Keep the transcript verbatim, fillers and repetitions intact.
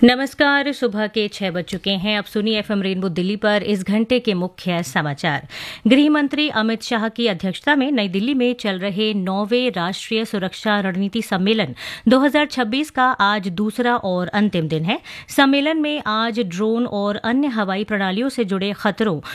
नमस्कार। सुबह के छह बज चुके हैं। अब सुनिए एफएम रेनबो दिल्ली पर इस घंटे के मुख्य समाचार। गृह मंत्री अमित शाह की अध्यक्षता में नई दिल्ली में चल रहे नौवें राष्ट्रीय सुरक्षा रणनीति सम्मेलन दो हज़ार छब्बीस का आज दूसरा और अंतिम दिन है। सम्मेलन में आज ड्रोन और अन्य हवाई प्रणालियों से जुड़े खतरों